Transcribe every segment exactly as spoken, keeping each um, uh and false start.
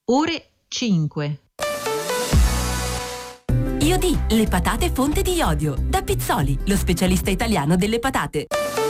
ore cinque. Iodì, le patate fonte di iodio. Da Pizzoli, lo specialista italiano delle patate.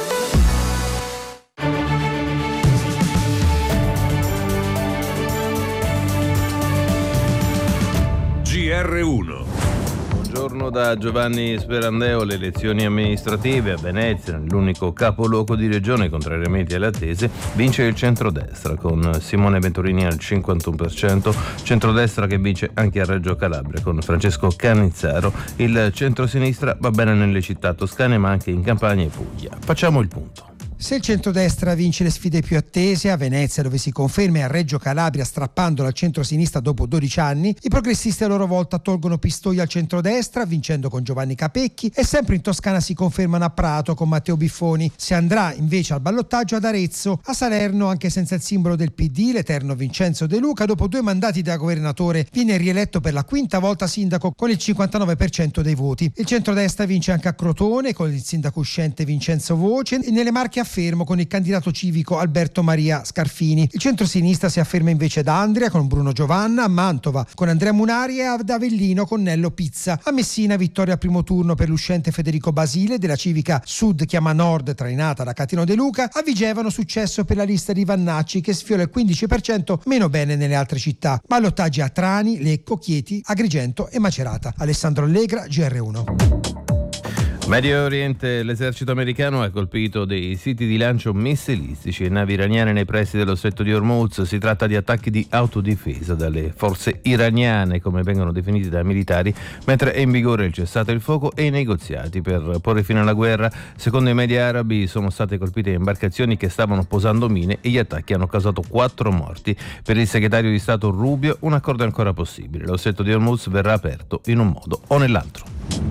G R uno. Buongiorno da Giovanni Sperandeo. Le elezioni amministrative a Venezia, nell'unico capoluogo di regione, contrariamente alle attese, vince il centrodestra con Simone Venturini al cinquantuno per cento, centrodestra che vince anche a Reggio Calabria con Francesco Cannizzaro. Il centrosinistra va bene nelle città toscane ma anche in Campania e Puglia. Facciamo il punto. Se il centrodestra vince le sfide più attese, a Venezia dove si conferma e a Reggio Calabria strappandola al centrosinistra dopo dodici anni, i progressisti a loro volta tolgono Pistoia al centrodestra vincendo con Giovanni Capecchi e sempre in Toscana si confermano a Prato con Matteo Biffoni. Si andrà invece al ballottaggio ad Arezzo. A Salerno, anche senza il simbolo del P D, l'eterno Vincenzo De Luca dopo due mandati da governatore viene rieletto per la quinta volta sindaco con il cinquantanove per cento dei voti. Il centrodestra vince anche a Crotone con il sindaco uscente Vincenzo Voce e nelle Marche affermo con il candidato civico Alberto Maria Scarfini. Il centrosinistra si afferma invece ad Andria con Bruno Giovanna, a Mantova con Andrea Munari e ad Avellino con Nello Pizza. A Messina vittoria al primo turno per l'uscente Federico Basile della civica Sud chiama Nord trainata da Catino De Luca. A Vigevano successo per la lista di Vannacci che sfiora il quindici per cento, meno bene nelle altre città. Ballottaggi a Trani, Lecco, Chieti, Agrigento e Macerata. Alessandro Allegra, G R uno. Medio Oriente, l'esercito americano ha colpito dei siti di lancio missilistici e navi iraniane nei pressi dello stretto di Hormuz. Si tratta di attacchi di autodifesa dalle forze iraniane, come vengono definiti dai militari, mentre è in vigore il cessate il fuoco e i negoziati per porre fine alla guerra. Secondo i media arabi sono state colpite imbarcazioni che stavano posando mine e gli attacchi hanno causato quattro morti. Per il segretario di Stato Rubio un accordo è ancora possibile. Lo stretto di Hormuz verrà aperto in un modo o nell'altro.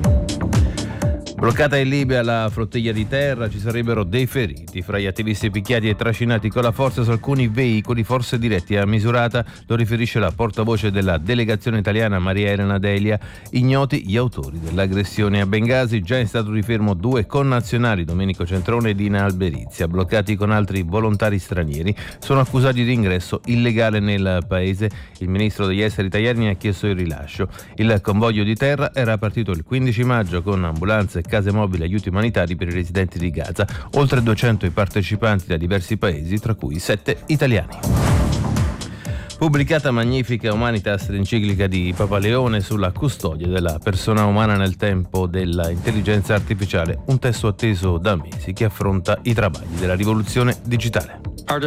Bloccata in Libia la flottiglia di terra, ci sarebbero dei feriti fra gli attivisti picchiati e trascinati con la forza su alcuni veicoli, forse diretti a Misurata, lo riferisce la portavoce della delegazione italiana Maria Elena Delia. Ignoti gli autori dell'aggressione a Bengasi, già in stato di fermo due connazionali, Domenico Centrone e Dina Alberizia, bloccati con altri volontari stranieri, sono accusati di ingresso illegale nel paese. Il ministro degli esteri italiani ha chiesto il rilascio. Il convoglio di terra era partito il quindici maggio con ambulanze, case mobili e aiuti umanitari per i residenti di Gaza, oltre duecento i partecipanti da diversi paesi, tra cui sette italiani. Pubblicata Magnifica Humanitas, l'enciclica di Papa Leone sulla custodia della persona umana nel tempo della intelligenza artificiale, un testo atteso da mesi che affronta i travagli della rivoluzione digitale.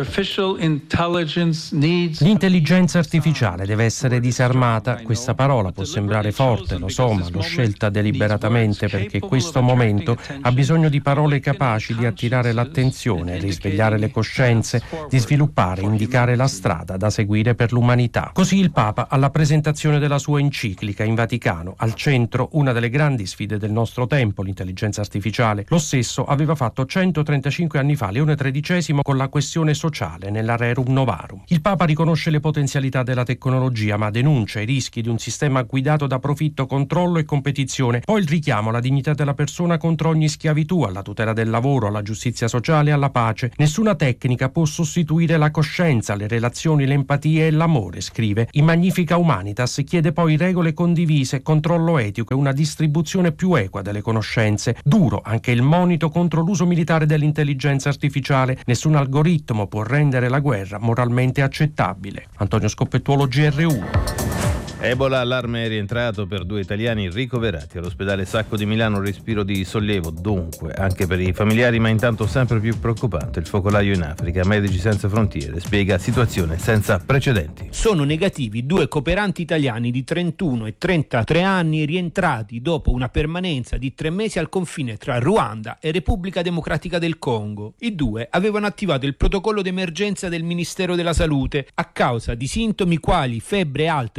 L'intelligenza artificiale deve essere disarmata. Questa parola può sembrare forte, lo so, ma l'ho scelta deliberatamente perché questo momento ha bisogno di parole capaci di attirare l'attenzione, risvegliare le coscienze, di sviluppare, indicare la strada da seguire per l'umanità. Così il Papa, alla presentazione della sua enciclica in Vaticano, al centro una delle grandi sfide del nostro tempo, l'intelligenza artificiale. Lo stesso aveva fatto centotrentacinque anni fa Leone tredicesimo con la questione sociale nella Rerum Novarum. Il Papa riconosce le potenzialità della tecnologia, ma denuncia i rischi di un sistema guidato da profitto, controllo e competizione. Poi il richiamo alla dignità della persona contro ogni schiavitù, alla tutela del lavoro, alla giustizia sociale e alla pace. Nessuna tecnica può sostituire la coscienza, le relazioni, l'empatia e l'amore, scrive. In Magnifica Humanitas chiede poi regole condivise, controllo etico e una distribuzione più equa delle conoscenze. Duro anche il monito contro l'uso militare dell'intelligenza artificiale. Nessun algoritmo può rendere la guerra moralmente accettabile. Antonio Scoppettuolo, G R uno. Ebola, allarme è rientrato per due italiani ricoverati all'ospedale Sacco di Milano, respiro di sollievo dunque anche per i familiari, ma intanto sempre più preoccupante il focolaio in Africa. Medici Senza Frontiere spiega situazione senza precedenti. Sono negativi due cooperanti italiani di trentuno e trentatré anni rientrati dopo una permanenza di tre mesi al confine tra Ruanda e Repubblica Democratica del Congo. I due avevano attivato il protocollo d'emergenza del Ministero della Salute a causa di sintomi quali febbre alta e vomito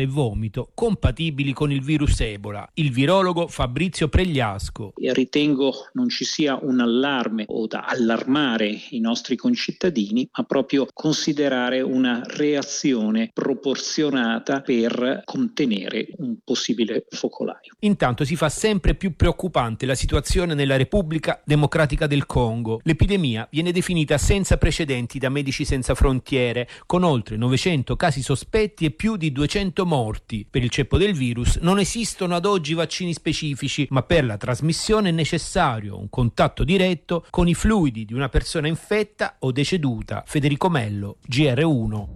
gomito compatibili con il virus Ebola. Il virologo Fabrizio Pregliasco. Io ritengo non ci sia un allarme o da allarmare i nostri concittadini, ma proprio considerare una reazione proporzionata per contenere un possibile focolaio. Intanto si fa sempre più preoccupante la situazione nella Repubblica Democratica del Congo. L'epidemia viene definita senza precedenti da Medici Senza Frontiere, con oltre novecento casi sospetti e più di duecento morti. Per il ceppo del virus non esistono ad oggi vaccini specifici, ma per la trasmissione è necessario un contatto diretto con i fluidi di una persona infetta o deceduta. Federico Mello, G R uno.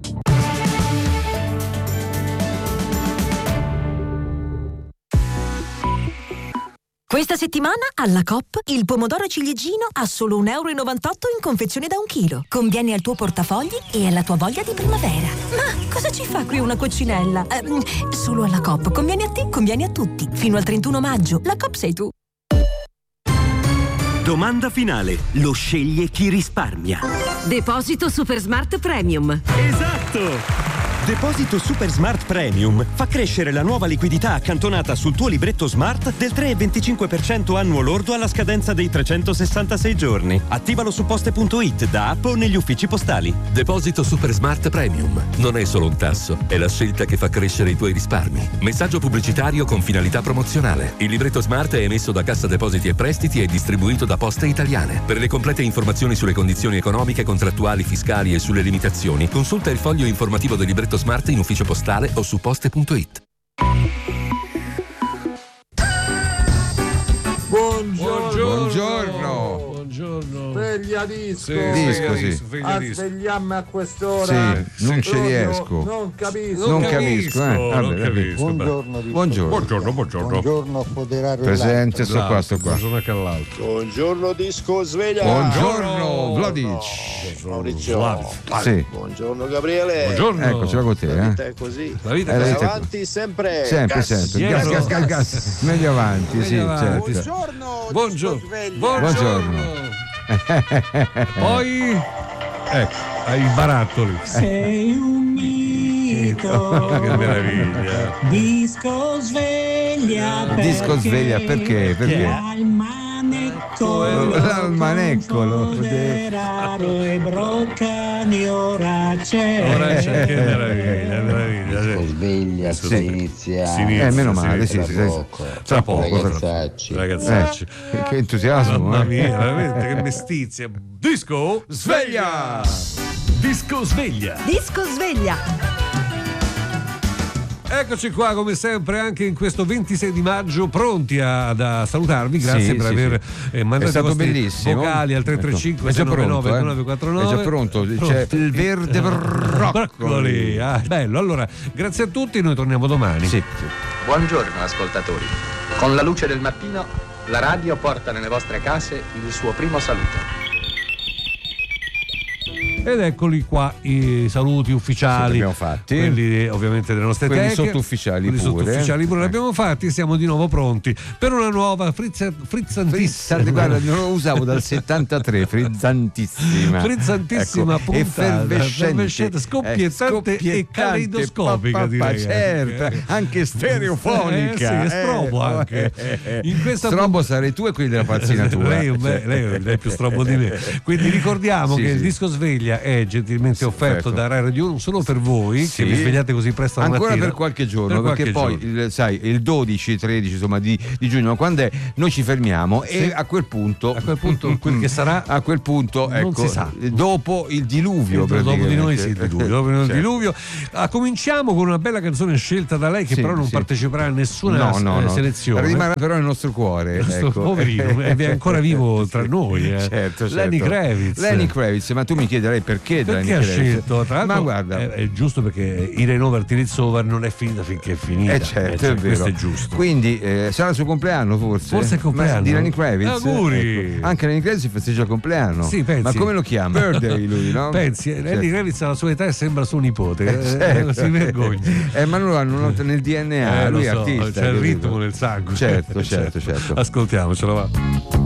Questa settimana alla Coop il pomodoro ciliegino a solo un euro e novantotto in confezione da un chilo. Conviene al tuo portafogli e alla tua voglia di primavera. Ma cosa ci fa qui una coccinella? Eh, solo alla Coop. Conviene a te, conviene a tutti. Fino al trentuno maggio. La Coop sei tu. Domanda finale. Lo sceglie chi risparmia. Deposito Super Smart Premium. Esatto! Deposito Super Smart Premium fa crescere la nuova liquidità accantonata sul tuo libretto Smart del tre virgola venticinque per cento annuo lordo alla scadenza dei trecentosessantasei giorni. Attivalo su poste punto it, da app o negli uffici postali. Deposito Super Smart Premium. Non è solo un tasso, è la scelta che fa crescere i tuoi risparmi. Messaggio pubblicitario con finalità promozionale. Il libretto Smart è emesso da Cassa Depositi e Prestiti e distribuito da Poste Italiane. Per le complete informazioni sulle condizioni economiche, contrattuali, fiscali e sulle limitazioni, consulta il foglio informativo del libretto Smart in ufficio postale o su poste punto it. Buongiorno. Buongiorno. Buongiorno. Sveglia disco. Sì, disco, sì. A svegliarmi a quest'ora. Sì, non ci riesco. Non capisco. Non capisco, eh. Vabbè, non capisco. Buongiorno. Buongiorno. Buongiorno, buongiorno. Buongiorno a Foderaro. Presente, sto qua, sto qua. Buongiorno anche all'altro. Buongiorno disco sveglia. Buongiorno Vladic. Maurizio. Sì. Buongiorno Gabriele. Buongiorno. Ecco, ce l'ho con te, La vita eh. è così. La vita è è così. Avanti sempre. Sempre, gas. sempre. Gas, gas, gas, gas. Meglio avanti, Meglio sì, avanti. certo. Buongiorno. Buongiorno. disco sveglia. Buongiorno. Poi ecco, ai barattoli. Sei un mito. Che meraviglia. Disco sveglia. Perché Disco sveglia perché? Perché? Al maneccolo. Al maneccolo. Foderaro e Broccani ora c'è. Ora c'è, che meraviglia, meraviglia. Disco sveglia. Sì. Si inizia. Si inizia, Eh, meno si male, inizia. sì, Tra sì, poco. Tra poco. Ragazzacci. Ragazzacci. Eh, che entusiasmo. Mamma eh. mia, veramente che mestizia. Disco sveglia. Disco sveglia. Disco sveglia. Eccoci qua come sempre anche in questo ventisei di maggio pronti a, a salutarvi, grazie Sì, per sì, aver sì. eh, mandato È stato i vostri bellissimo. vocali al tre tre cinque sei nove nove due nove quattro nove. È già pronto, c'è il verde broccoli. Broccoli. Ah, bello. Allora, grazie a tutti, noi torniamo domani. Sì. Buongiorno ascoltatori. Con la luce del mattino, la radio porta nelle vostre case il suo primo saluto. Ed eccoli qua i saluti ufficiali. Sì, li abbiamo fatti. Quelli ovviamente delle nostre Quelli teche. sottufficiali Quelli pure. sottufficiali pure li Eh. abbiamo fatti. Siamo di nuovo pronti per una nuova frizza, frizzantissima. Frizzante, guarda, non lo usavo dal settantatré, frizzantissima. Frizzantissima ecco, puntata, effervescente, scoppiettante eh, e caleidoscopica, pa, pa, pa, direi. certo, anche stereofonica. Eh, sì, strobo eh, anche. eh, In questa strobo punt- sarei tu e quelli della pazzina tua. lei, è un be- lei è più strobo di me. Quindi ricordiamo Sì, che sì. il disco sveglia è gentilmente offerto offerto. da Rai Radio uno solo per voi, Sì. che vi svegliate così presto la ancora mattina. per qualche giorno, Per perché qualche poi il, sai il dodici tredici insomma di, di giugno, quando è, noi ci fermiamo Sì. e a quel punto A quel punto, quel che sarà, a quel punto non ecco, si sa. dopo il diluvio, dopo di noi sì, il praticamente. diluvio, dopo di noi il Certo. diluvio. Ah, cominciamo con una bella canzone scelta da lei che Sì, però non sì. parteciperà a nessuna no, no, eh, no. selezione. Rimarrà però nel nostro cuore, Questo ecco. poverino è ancora vivo tra noi, eh. Certo, certo. Lenny Kravitz. Lenny Kravitz, ma tu mi chiederei perché, Perché Lenny ha Kravitz? scelto? Tra l'altro ma guarda, è, è giusto perché i Rain Over Till It's Over non è finita finché è finita. eh certo, Eh, cioè, è vero. questo è giusto. Quindi eh, sarà il suo compleanno forse? Forse è il compleanno. Ma di Lenny Kravitz. Auguri. Ecco. Anche Lenny Kravitz festeggia il compleanno. Sì, pensi. Ma come lo chiama? Birthday lui, no? Pensi, Lenny Certo. Kravitz alla sua età e sembra suo nipote, Eh, eh, certo. si vergogna. Eh, ma non hanno nel D N A, Eh, lo lui è so, artista. c'è il capito? ritmo nel sangue. Certo, certo, certo. Ascoltiamocelo, va.